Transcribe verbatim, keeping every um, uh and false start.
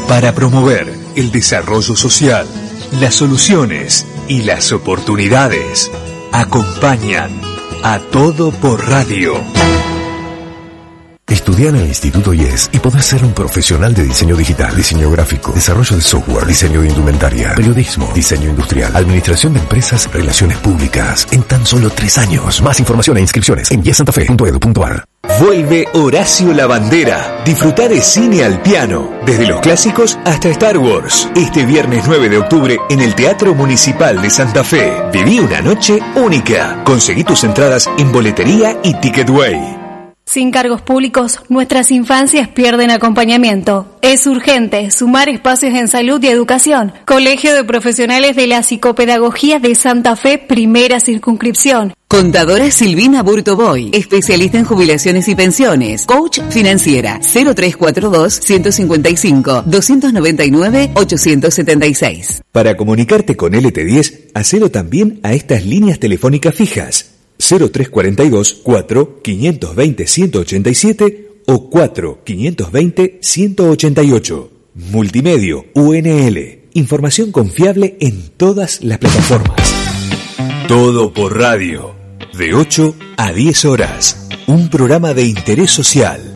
para promover el desarrollo social, las soluciones y las oportunidades. Acompañan a Todo por Radio. Estudia en el Instituto IES y podrás ser un profesional de diseño digital, diseño gráfico, desarrollo de software, diseño de indumentaria, periodismo, diseño industrial, administración de empresas, relaciones públicas, en tan solo tres años. Más información e inscripciones en ies santa fe punto edu punto ar. Vuelve Horacio Lavandera. Disfruta de cine al piano, desde los clásicos hasta Star Wars. Este viernes nueve de octubre en el Teatro Municipal de Santa Fe. Viví una noche única. Conseguí tus entradas en boletería y Ticketway. Sin cargos públicos, nuestras infancias pierden acompañamiento. Es urgente sumar espacios en salud y educación. Colegio de Profesionales de la Psicopedagogía de Santa Fe, primera circunscripción. Contadora Silvina Burtoboy, especialista en jubilaciones y pensiones. Coach financiera, cero tres cuatro dos, uno cinco cinco, dos nueve nueve, ocho siete seis. Para comunicarte con L T diez, hacelo también a estas líneas telefónicas fijas. cero tres cuatro dos, cuatro, cinco dos cero, uno ocho siete o cuatro, cinco dos cero, uno ocho ocho. Multimedio U N L. Información confiable en todas las plataformas. Todo por radio. De ocho a diez horas. Un programa de interés social.